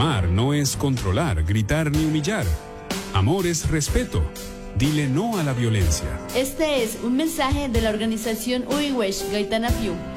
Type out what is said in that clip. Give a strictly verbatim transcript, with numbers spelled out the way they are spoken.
Amar no es controlar, gritar ni humillar. Amor es respeto. Dile no a la violencia. Este es un mensaje de la organización Uiwesh Gaitana Piu.